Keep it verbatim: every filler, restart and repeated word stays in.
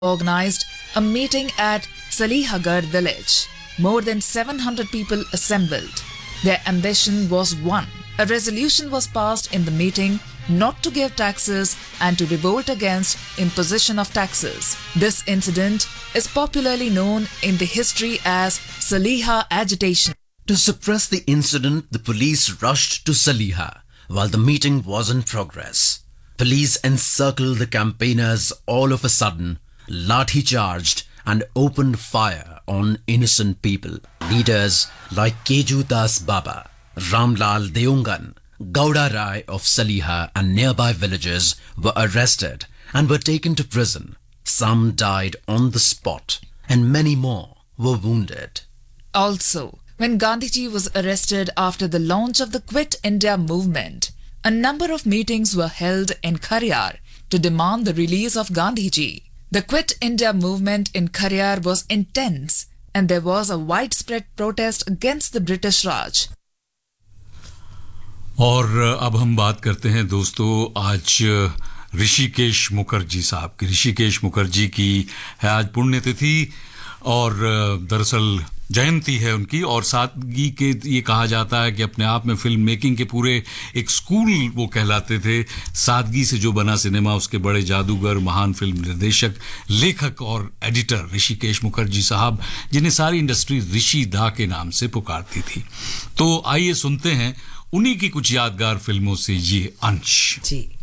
organized a meeting at Salihagarh village. More than seven hundred people assembled. Their ambition was one. A resolution was passed in the meeting not to give taxes and to revolt against imposition of taxes. This incident is popularly known in the history as Saliha agitation. To suppress the incident, the police rushed to Saliha while the meeting was in progress. Police encircled the campaigners all of a sudden, lathi charged and opened fire on innocent people. Leaders like Keju Das Baba, Ramlal Deungan, Gauda Rai of Saliha and nearby villages were arrested and were taken to prison. Some died on the spot and many more were wounded. Also, when Gandhiji was arrested after the launch of the Quit India movement, a number of meetings were held in Khariyar to demand the release of Gandhiji. The Quit India movement in Khariyar was intense and there was a widespread protest against the British Raj. और अब हम बात करते हैं दोस्तों आज ऋषिकेश मुखर्जी साहब की ऋषिकेश मुखर्जी की है आज पुण्यतिथि और दरअसल जयंती है उनकी और सादगी के ये कहा जाता है कि अपने आप में फिल्म मेकिंग के पूरे एक स्कूल वो कहलाते थे सादगी से जो बना सिनेमा उसके बड़े जादूगर महान फिल्म निर्देशक लेखक और एडिटर ऋषिकेश मुखर्जी साहब जिन्हें सारी इंडस्ट्री ऋषि दा के नाम से पुकारती थी तो आइए सुनते हैं उन्हीं की कुछ यादगार फिल्मों से ये अंश जी